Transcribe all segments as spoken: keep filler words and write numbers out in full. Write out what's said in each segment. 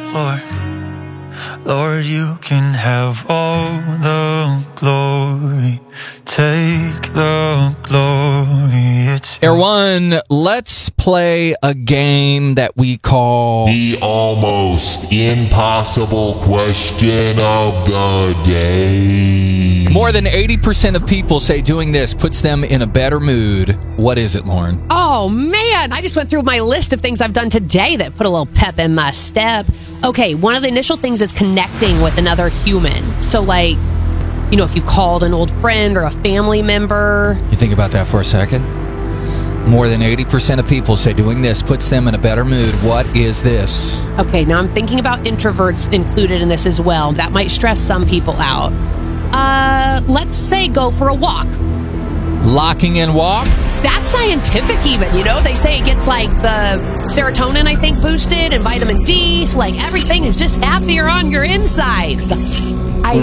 floor. Lord, you can have all the glory. Take the glory. It's Air One, let's play a game that we call The Almost Impossible Question of the Day. More than eighty percent of people say doing this puts them in a better mood. What is it, Lauren? Oh, man. I just went through my list of things I've done today that put a little pep in my step. Okay, one of the initial things is connecting with another human. So, like, you know, if you called an old friend or a family member. You think about that for a second. More than eighty percent of people say doing this puts them in a better mood. What is this? Okay, now I'm thinking about introverts included in this as well. That might stress some people out. Uh, let's say go for a walk. Locking in walk? That's scientific even, you know? They say it gets, like, the serotonin, I think, boosted and vitamin D. So, like, everything is just happier on your insides. I...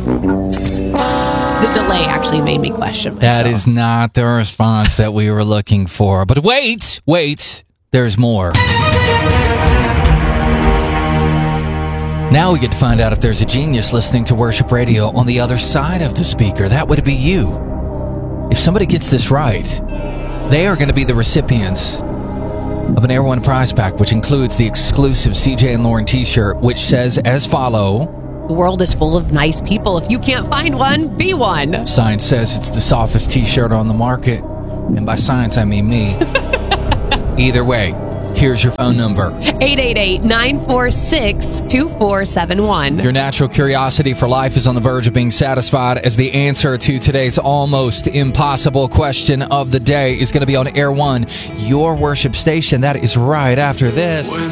The delay actually made me question myself. That is not the response that we were looking for. But wait, wait, there's more. Now we get to find out if there's a genius listening to Worship Radio on the other side of the speaker. That would be you. If somebody gets this right, they are going to be the recipients of an Air One prize pack, which includes the exclusive C J and Lauren t-shirt, which says as follow: the world is full of nice people. If you can't find one, be one. Science says it's the softest t-shirt on the market. And by science, I mean me. Either way, here's your phone number. eight eight eight, nine four six, two four seven one. Your natural curiosity for life is on the verge of being satisfied, as the answer to today's almost impossible question of the day is going to be on Air One, your worship station. That is right after this.